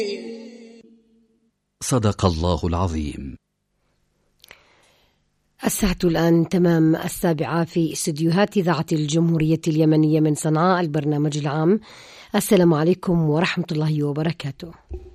صدق الله العظيم. الساعة الآن تمام 7:00 في استديوهات إذاعة الجمهورية اليمنية من صنعاء، البرنامج العام. السلام عليكم ورحمة الله وبركاته.